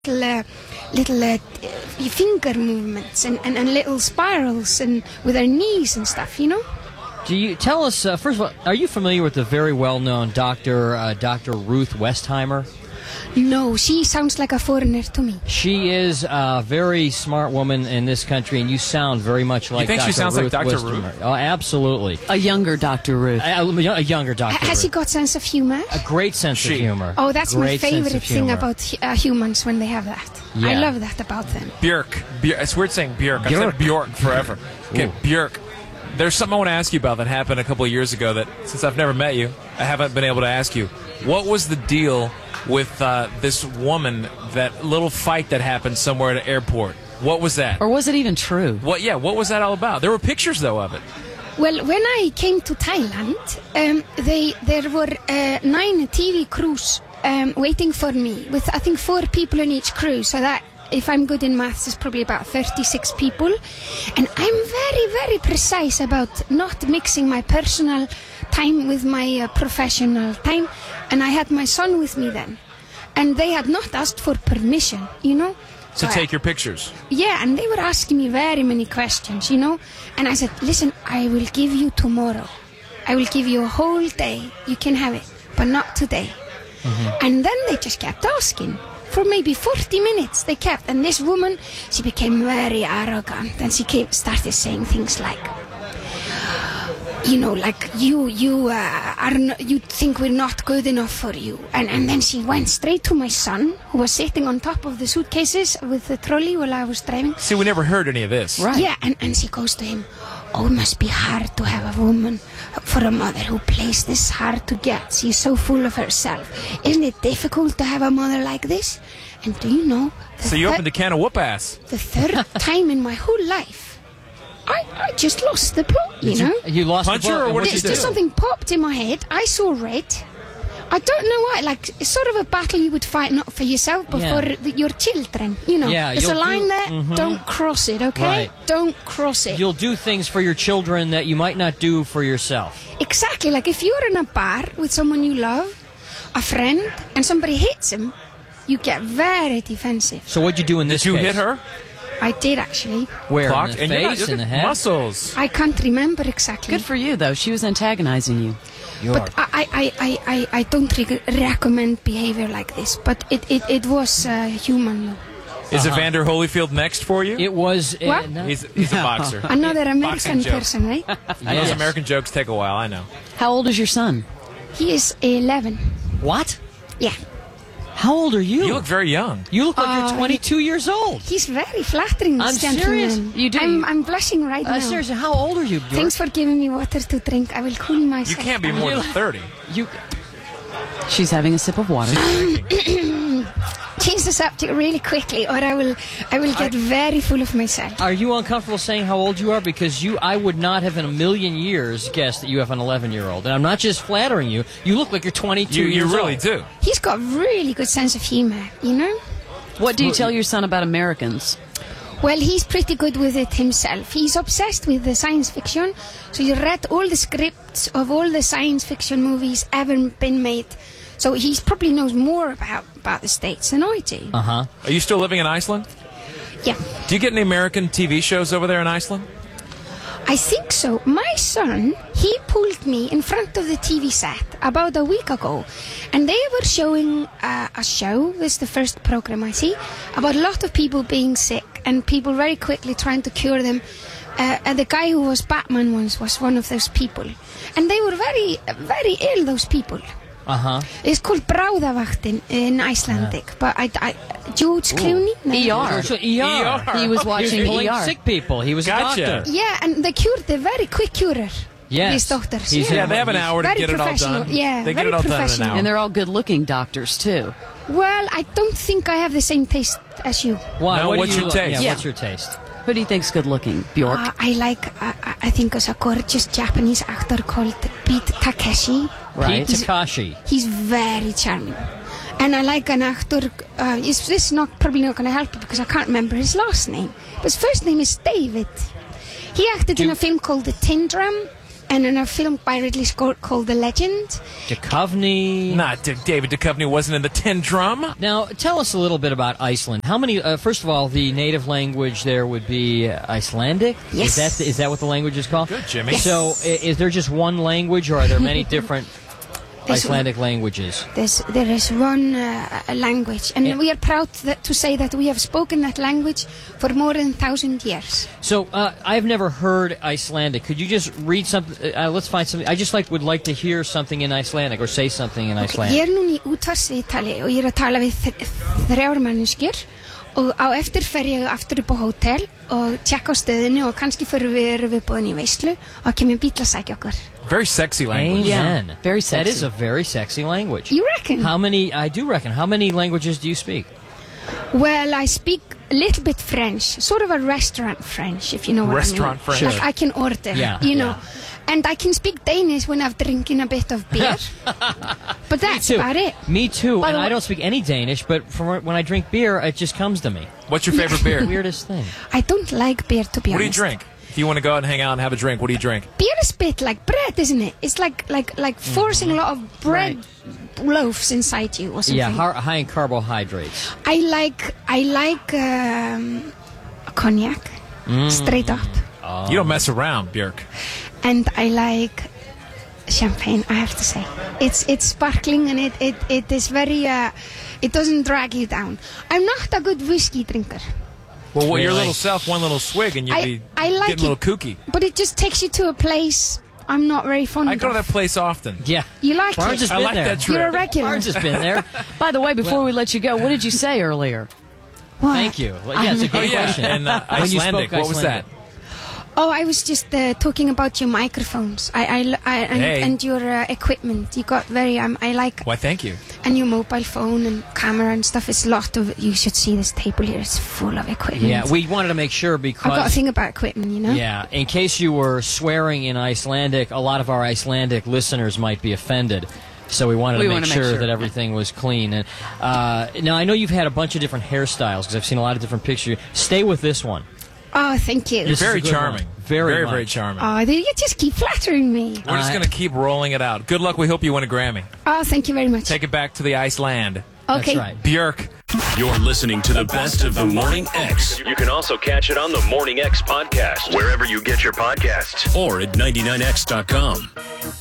little finger movements and little spirals and with her knees and stuff, you know. Do you tell us first of all? Are you familiar with the very well-known Dr. Ruth Westheimer? No, she sounds like a foreigner to me. She is a very smart woman in this country, and you sound very much like Dr. You think she sounds like Dr. Westheimer. Ruth? Oh, absolutely. A younger Dr. Ruth. A younger Dr. Ruth. Has she got sense of humor? A great sense of humor. Oh, that's my Great sense favorite of thing humor. about humans when they have that. Yeah. I love that about them. Björk. It's weird saying Björk. I've said Björk forever. Okay, Ooh. Björk. There's something I want to ask you about that happened a couple of years ago that, since I've never met you, I haven't been able to ask you. What was the deal with this woman, that little fight that happened somewhere at an airport? What was that? Or was it even true? What was that all about? There were pictures, though, of it. Well, when I came to Thailand, there were 9 TV crews waiting for me, with I think 4 people in each crew, so that, if I'm good in maths, is probably about 36 people. And I'm very, very precise about not mixing my personal time with my professional time. And I had my son with me then. And they had not asked for permission, you know. To take your pictures. Yeah, and they were asking me very many questions, you know. And I said, listen, I will give you tomorrow. I will give you a whole day. You can have it, but not today. Mm-hmm. And then they just kept asking. For maybe 40 minutes they kept, and this woman, she became very arrogant, and she started saying things like, you know, like you think we're not good enough for you, and then she went straight to my son, who was sitting on top of the suitcases with the trolley while I was driving. See, we never heard any of this. Right. Yeah, and she goes to him, oh, it must be hard to have a woman, for a mother who plays this hard to get. She's so full of herself. Isn't it difficult to have a mother like this? And do you know? So you opened a can of whoop-ass. The third time in my whole life, I just lost the plot, you know? You lost Punch the her, plot. or what did you It's do? just something popped in my head. I saw red. I don't know why. Like, it's sort of a battle you would fight not for yourself, but for your children. You know, Yeah, there's a you'll line do- there. Mhm. Don't cross it, okay? Right. Don't cross it. You'll do things for your children that you might not do for yourself. Exactly. Like if you're in a bar with someone you love, a friend, and somebody hits him, you get very defensive. So what'd you do in this Did you case? hit her? I did actually. Where? Clock? In the And you're not- face? look In the at head? muscles. I can't remember exactly. Good for you, though. She was antagonizing you. But I don't recommend behavior like this. But it was human though. Is Evander Holyfield next for you? It was... What? He's a boxer. Another American joke. person, right? Those Yes. American jokes take a while, I know. How old is your son? He is 11. What? Yeah. How old are you? You look very young. You look like you're 22 years old. He's very flattering, this I'm gentleman. serious. You do. I'm blushing right now. Seriously, how old are you, Björk? Thanks for giving me water to drink. I will cool myself. You can't be more than 30. You... She's having a sip of water. Change the subject really quickly, or I will get very full of myself. Are you uncomfortable saying how old you are? Because I would not have in a million years guessed that you have an 11-year-old. And I'm not just flattering you. You look like you're 22 You years old. really do. He's got really good sense of humor, you know? What do you tell your son about Americans? Well, he's pretty good with it himself. He's obsessed with the science fiction, so he read all the scripts of all the science fiction movies ever been made. So he probably knows more about the States than I do. Uh-huh. Are you still living in Iceland? Yeah, Do you get any American TV shows over there in Iceland? I think so. My son, he pulled me in front of the TV set about a week ago, and they were showing a show, this is the first program I see, about a lot of people being sick and people very quickly trying to cure them. And the guy who was Batman once was one of those people. And they were very, very ill, those people. Uh-huh. It's called Bráðavaktin in Icelandic, but George Clooney? No. ER. So ER. He was watching He was pulling ER. sick people. He was Gotcha. a doctor. Yeah, and they cured, they're very quick curer. Yes. These doctors. He's- Yeah, they have an hour to Very get it all professional, done. yeah, They get very it all done in an professional. hour. And they're all good-looking doctors, too. Well, I don't think I have the same taste as you. Why? No, What do what's you your look- taste? Yeah, Yeah. what's your taste? Who do you think's good-looking? Bjork? I think there's a gorgeous Japanese actor called Pete Takeshi. Right. Pete Takashi. He's very charming. And I like an actor, this is probably not going to help you because I can't remember his last name. But his first name is David. He acted in a film called The Tin Drum, and in a film by Ridley Scott called The Legend. Duchovny. David Duchovny wasn't in the Tin Drum. Now, tell us a little bit about Iceland. How many? First of all, the native language there would be Icelandic. Yes. Is that what the language is called? Good, Jimmy. Yes. So, is there just one language, or are there many different There's- Icelandic languages? There is one language, and Yeah. we are proud to say that we have spoken that language for more than 1,000 years. So, I've never heard Icelandic. Could you just read something? Let's find something. I just would like to hear something in Icelandic or say something in Icelandic. Ég núna í útvarsviðtali og ég að tala við 3 manneskjur og á eftir fer ég aftur upp á hótel og tjekka á stöðinu og kannski erum við búin í veislu og kemur bíll að sækja okkur. Very sexy language. Amen. Yeah, very That is sexy. a very sexy language. You reckon? I do reckon. How many languages do you speak? Well, I speak a little bit French, sort of a restaurant French, if you know what Restaurant I mean. French. Like I can order, Yeah, you know. yeah. And I can speak Danish when I'm drinking a bit of beer. But that's Me too. about it. Me too. By And the I way- don't speak any Danish, but when I drink beer, it just comes to me. What's your favorite beer? Weirdest thing. I don't like beer, to be What do you honest. drink? If you want to go out and hang out and have a drink, what do you drink? Beer is a bit like bread, isn't it? It's like forcing a lot of bread loaves inside you or something. Yeah, high in carbohydrates. I like cognac, straight up. You don't mess around, Björk. And I like champagne, I have to say. It's sparkling and it is very it doesn't drag you down. I'm not a good whiskey drinker, Well, your Really? little self, one little swig, and you'd be I like getting a little it. kooky. but it just takes you to a place I'm not very fond I of. go to that place often. Yeah. You like Barnes it? has I been like there. that trip. You're a regular. Barnes has been there. By the way, before we let you go, what did you say earlier? What? Thank you. Well, yeah, it's a Oh, great yeah. question. And When you Icelandic, spoke what was that? Icelandic. Oh, I was just talking about your microphones. Hey. And your equipment. You got very. I like. Why, thank you. And your mobile phone and camera and stuff. It's a lot of. You should see this table here. It's full of equipment. Yeah, we wanted to make sure I've got a because... thing about equipment, you know. Yeah, in case you were swearing in Icelandic, a lot of our Icelandic listeners might be offended. So we wanted to make sure that everything was clean. And now, I know you've had a bunch of different hairstyles because I've seen a lot of different pictures. Stay with this one. Oh, thank you. You're This is very a good charming. one. Very very much. charming. Oh, you just keep flattering me. We're just going to keep rolling it out. Good luck. We hope you win a Grammy. Oh, thank you very much. Take it back to the Iceland. Okay. That's right. Björk. You're listening to the best of the Morning X. You can also catch it on the Morning X podcast, wherever you get your podcasts, or at 99x.com.